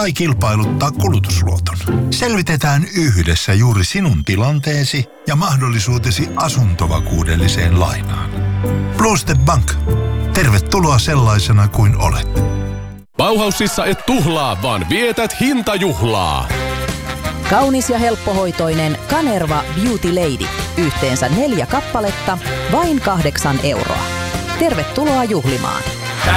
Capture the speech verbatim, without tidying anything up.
tai kilpailuttaa kulutusluoton. Selvitetään yhdessä juuri sinun tilanteesi ja mahdollisuutesi asuntovakuudelliseen lainaan. Blue Step Bank. Tervetuloa sellaisena kuin olet. Bauhausissa et tuhlaa, vaan vietät hintajuhlaa. Kaunis ja helppohoitoinen Kanerva Beauty Lady. Yhteensä neljä kappaletta, vain kahdeksan euroa. Tervetuloa juhlimaan.